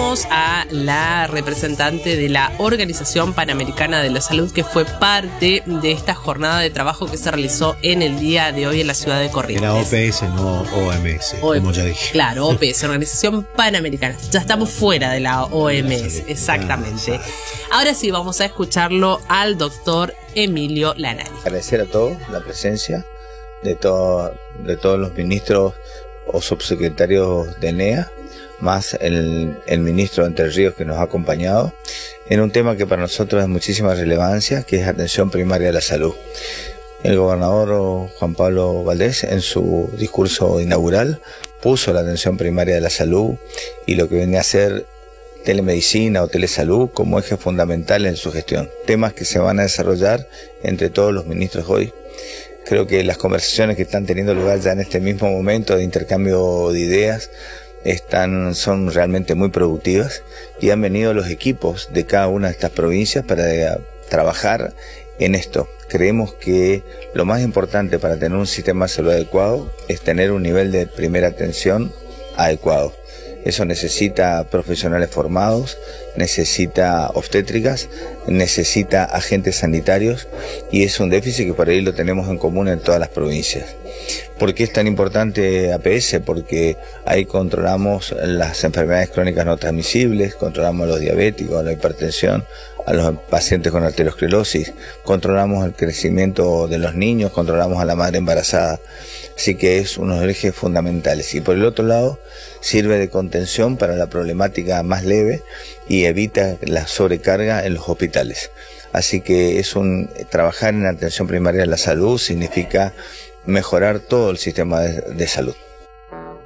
tenemos a la representante de la Organización Panamericana de la Salud, que fue parte de esta jornada de trabajo que se realizó en el día de hoy en la ciudad de Corrientes. Era OPS, no OMS, como ya dije. Claro, OPS, Organización Panamericana. Ya estamos fuera de la OMS, exactamente. Ahora sí, vamos a escucharlo al doctor Emilio Lanari. Agradecer a todos la presencia de todos los ministros o subsecretarios de ENEA, más el ministro de Entre Ríos que nos ha acompañado, en un tema que para nosotros es de muchísima relevancia, que es atención primaria de la salud. El gobernador Juan Pablo Valdés, en su discurso inaugural, puso la atención primaria de la salud y lo que viene a ser telemedicina o telesalud como eje fundamental en su gestión. Temas que se van a desarrollar entre todos los ministros hoy. Creo que las conversaciones que están teniendo lugar ya en este mismo momento de intercambio de ideas son realmente muy productivas, y han venido los equipos de cada una de estas provincias para trabajar en esto. Creemos que lo más importante para tener un sistema de salud adecuado es tener un nivel de primera atención adecuado. Eso necesita profesionales formados, necesita obstétricas, necesita agentes sanitarios, y es un déficit que por ahí lo tenemos en común en todas las provincias. ¿Por qué es tan importante APS? Porque ahí controlamos las enfermedades crónicas no transmisibles, controlamos a los diabéticos, a la hipertensión, a los pacientes con arteriosclerosis, controlamos el crecimiento de los niños, controlamos a la madre embarazada. Así que es uno de los ejes fundamentales. Y por el otro lado, sirve de contención para la problemática más leve y evita la sobrecarga en los hospitales. Así que trabajar en atención primaria de la salud significa mejorar todo el sistema de salud.